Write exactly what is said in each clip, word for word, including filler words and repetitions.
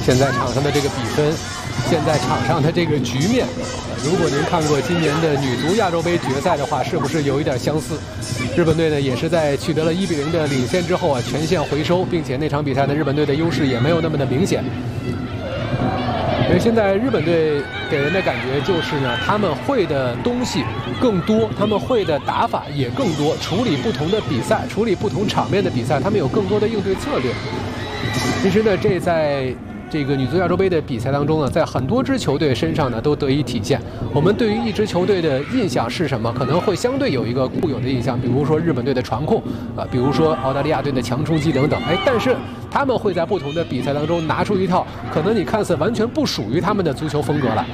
现在场上的这个比分，现在场上的这个局面，如果您看过今年的女足亚洲杯决赛的话，是不是有一点相似？日本队呢也是在取得了一比零的领先之后啊，全线回收，并且那场比赛呢，日本队的优势也没有那么的明显。因为现在日本队给人的感觉就是呢，他们会的东西更多，他们会的打法也更多，处理不同的比赛，处理不同场面的比赛，他们有更多的应对策略。其实呢，这在这个女足亚洲杯的比赛当中呢，在很多支球队身上呢都得以体现。我们对于一支球队的印象是什么？可能会相对有一个固有的印象，比如说日本队的传控啊、呃，比如说澳大利亚队的强冲击等等。哎，但是他们会在不同的比赛当中拿出一套可能你看似完全不属于他们的足球风格来。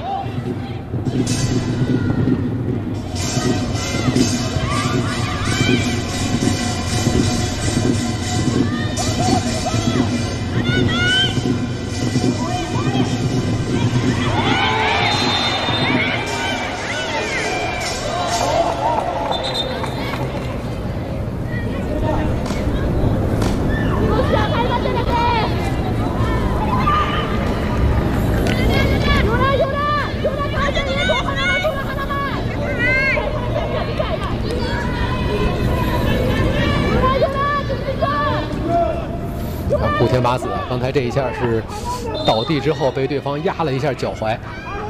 古田麻子刚才这一下是倒地之后被对方压了一下脚踝。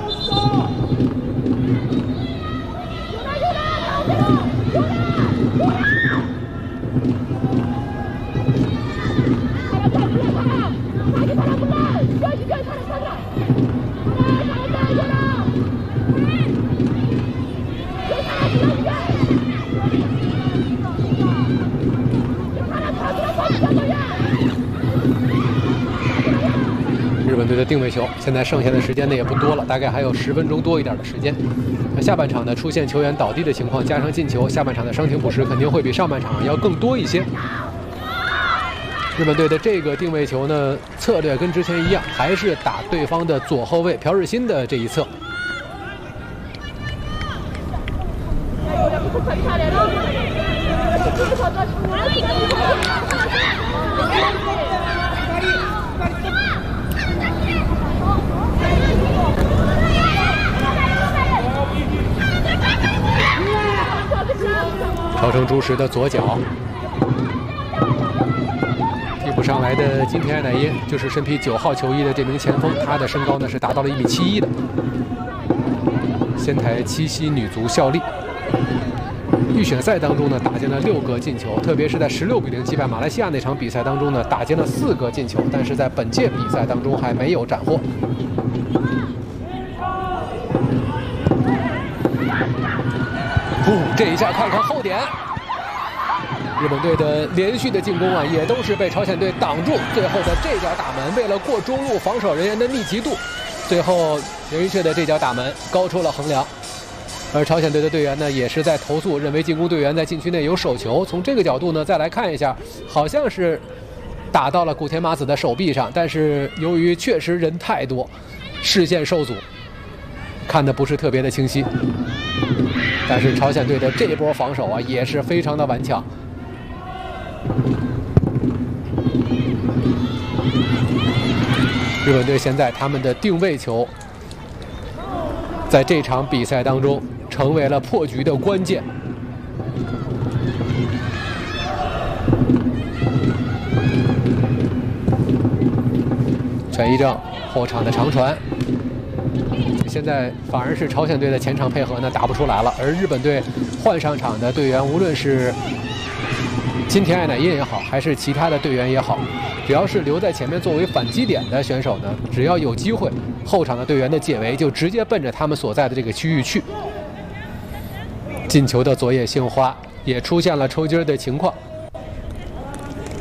日本队的定位球，现在剩下的时间呢也不多了，大概还有十分钟多一点的时间。那下半场呢出现球员倒地的情况，加上进球，下半场的伤停补时肯定会比上半场要更多一些。日本队的这个定位球呢，策略跟之前一样，还是打对方的左后卫朴日新的这一侧。朝成朱实的左脚，替补上来的金田爱乃耶就是身披九号球衣的这名前锋，他的身高呢是达到了一米七一的。仙台七夕女足效力，预选赛当中呢打进了六个进球，特别是在十六比零击败马来西亚那场比赛当中呢打进了四个进球，但是在本届比赛当中还没有斩获。呼，这一下看看后点，日本队的连续的进攻啊，也都是被朝鲜队挡住。最后的这脚打门，为了过中路防守人员的密集度，最后任云雀的这脚打门高出了横梁。而朝鲜队的队员呢，也是在投诉，认为进攻队员在禁区内有手球。从这个角度呢，再来看一下，好像是打到了古田麻子的手臂上，但是由于确实人太多，视线受阻，看得不是特别的清晰。但是朝鲜队的这一波防守啊，也是非常的顽强。日本队现在他们的定位球，在这场比赛当中成为了破局的关键。全一正后场的长传。现在反而是朝鲜队的前场配合呢打不出来了，而日本队换上场的队员，无论是金田爱乃耶也好，还是其他的队员也好，只要是留在前面作为反击点的选手呢，只要有机会，后场的队员的解围就直接奔着他们所在的这个区域去。进球的佐野杏花也出现了抽筋的情况。